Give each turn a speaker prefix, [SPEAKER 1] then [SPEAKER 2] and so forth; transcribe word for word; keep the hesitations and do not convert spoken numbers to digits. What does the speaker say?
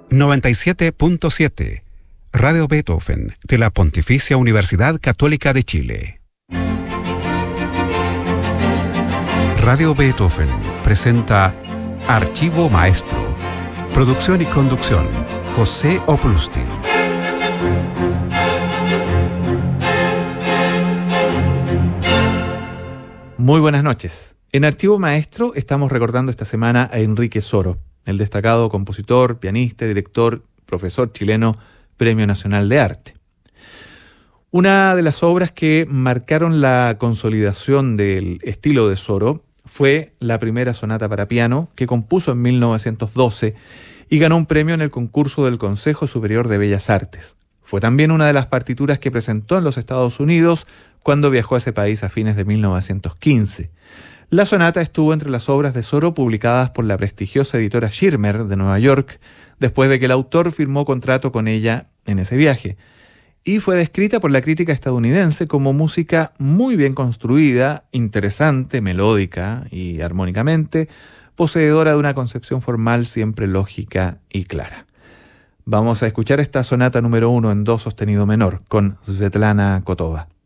[SPEAKER 1] noventa y siete punto siete, Radio Beethoven, de la Pontificia Universidad Católica de Chile. Radio Beethoven presenta Archivo Maestro. Producción y conducción, José Oplustin.
[SPEAKER 2] Muy buenas noches. En Archivo Maestro estamos recordando esta semana a Enrique Soro, el destacado compositor, pianista, director, profesor chileno, Premio Nacional de Arte. Una de las obras que marcaron la consolidación del estilo de Soro fue la primera sonata para piano, que compuso en mil novecientos doce y ganó un premio en el concurso del Consejo Superior de Bellas Artes. Fue también una de las partituras que presentó en los Estados Unidos cuando viajó a ese país a fines de mil novecientos quince. La sonata estuvo entre las obras de Soro publicadas por la prestigiosa editora Schirmer de Nueva York, después de que el autor firmó contrato con ella en ese viaje, y fue descrita por la crítica estadounidense como música muy bien construida, interesante, melódica y armónicamente, poseedora de una concepción formal siempre lógica y clara. Vamos a escuchar esta sonata número uno en do sostenido menor con Svetlana Kotova.